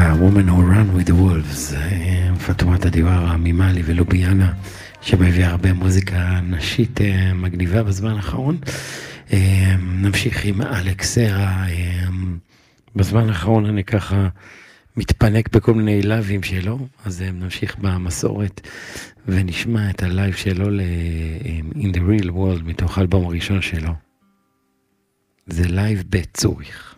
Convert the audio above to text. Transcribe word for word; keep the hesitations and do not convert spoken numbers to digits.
Woman Who Run With The Wolves, פטומת הדיוארה ממאלי ולוביאנה, שמביאה הרבה מוזיקה נשית מגניבה בזמן האחרון. נמשיך עם אלכסרה. בזמן האחרון אני ככה מתפנק בכל מיני לייבים שלו, אז נמשיך במסורת ונשמע את הלייב שלו ל-In The Real World מתוך האלבום הראשון שלו. זה לייב בצוריך.